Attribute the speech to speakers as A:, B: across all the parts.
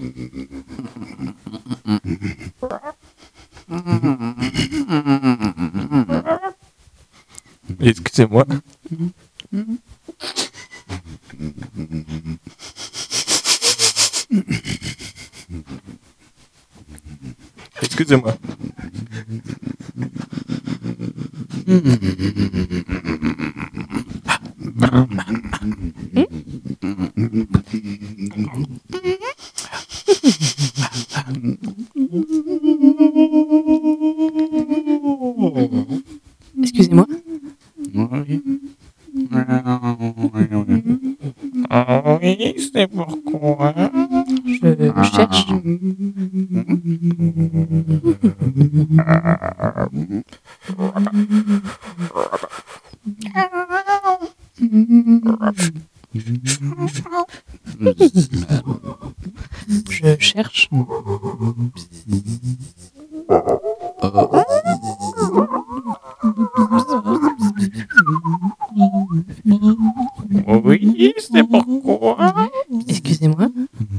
A: Excusez-moi. Excusez-moi.
B: Excusez-moi.
A: Oui, c'est pourquoi.
B: Je cherche. Je cherche.
A: Oui, c'est pourquoi.
B: Excusez-moi.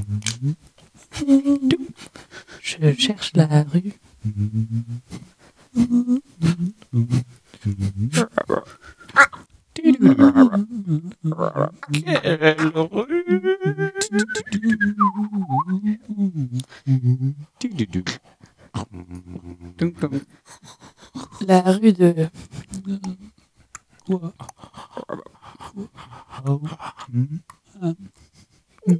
B: Je cherche la rue.
A: Quelle rue.
B: La rue de...
A: Quoi?